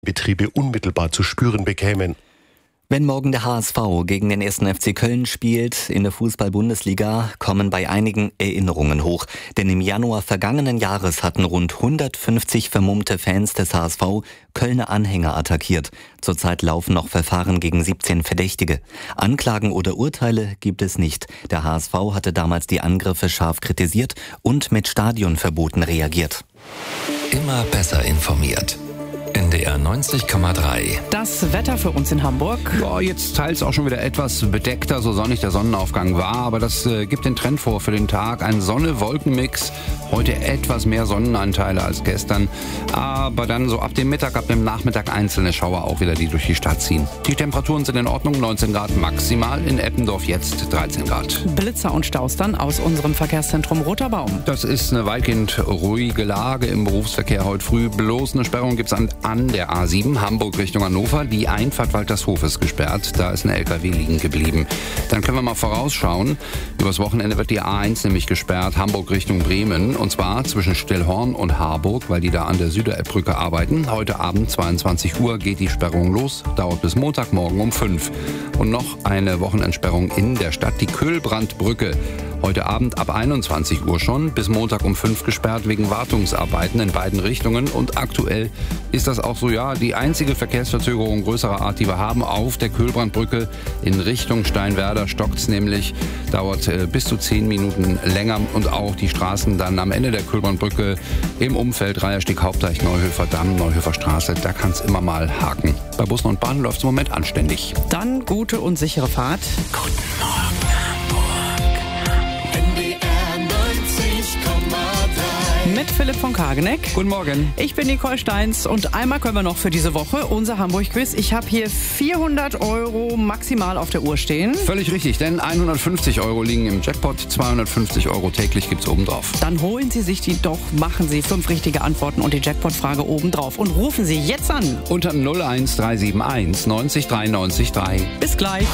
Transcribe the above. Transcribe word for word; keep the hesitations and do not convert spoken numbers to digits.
Betriebe unmittelbar zu spüren bekämen. Wenn morgen der H S V gegen den ersten F C Köln spielt in der Fußball-Bundesliga, kommen bei einigen Erinnerungen hoch. Denn im Januar vergangenen Jahres hatten rund hundertfünfzig vermummte Fans des H S V Kölner Anhänger attackiert. Zurzeit laufen noch Verfahren gegen siebzehn Verdächtige. Anklagen oder Urteile gibt es nicht. Der H S V hatte damals die Angriffe scharf kritisiert und mit Stadionverboten reagiert. Immer besser informiert. N D R neunzig Komma drei. Das Wetter für uns in Hamburg. Ja, jetzt teils auch schon wieder etwas bedeckter, so sonnig der Sonnenaufgang war. Aber das äh, gibt den Trend vor für den Tag. Ein Sonne-Wolken-Mix. Heute etwas mehr Sonnenanteile als gestern. Aber dann so ab dem Mittag, ab dem Nachmittag einzelne Schauer auch wieder, die durch die Stadt ziehen. Die Temperaturen sind in Ordnung. neunzehn Grad maximal. In Eppendorf jetzt dreizehn Grad. Blitzer und Staus dann aus unserem Verkehrszentrum Roter Baum. Das ist eine weitgehend ruhige Lage im Berufsverkehr heute früh. Bloß eine Sperrung gibt es an An der A sieben, Hamburg Richtung Hannover. Die Einfahrt Waltershof ist gesperrt. Da ist ein L K W liegen geblieben. Dann können wir mal vorausschauen. Übers Wochenende wird die A eins nämlich gesperrt, Hamburg Richtung Bremen. Und zwar zwischen Stillhorn und Harburg, weil die da an der Süderelbbrücke arbeiten. Heute Abend zweiundzwanzig Uhr geht die Sperrung los. Dauert bis Montagmorgen um fünf. Und noch eine Wochenendsperrung in der Stadt, die Köhlbrandbrücke. Heute Abend ab einundzwanzig Uhr schon, bis Montag um fünf gesperrt wegen Wartungsarbeiten in beiden Richtungen. Und aktuell ist das auch so, ja, die einzige Verkehrsverzögerung größerer Art, die wir haben auf der Köhlbrandbrücke in Richtung Steinwerder. Stockt's nämlich, dauert äh, bis zu zehn Minuten länger. Und auch die Straßen dann am Ende der Köhlbrandbrücke im Umfeld Reihersteg, Hauptdeich, Neuhöfer Damm, Neuhöfer Straße, da kann es immer mal haken. Bei Bussen und Bahnen läuft es im Moment anständig. Dann gute und sichere Fahrt. Guten Morgen. Mit Philipp von Kageneck. Guten Morgen. Ich bin Nicole Steins und einmal können wir noch für diese Woche unser Hamburg-Quiz. Ich habe hier vierhundert Euro maximal auf der Uhr stehen. Völlig richtig, denn hundertfünfzig Euro liegen im Jackpot, zweihundertfünfzig Euro täglich gibt's obendrauf. Dann holen Sie sich die doch, machen Sie fünf richtige Antworten und die Jackpot-Frage obendrauf und rufen Sie jetzt an. Unter null eins drei sieben eins neunzig drei neunzig drei. Bis gleich.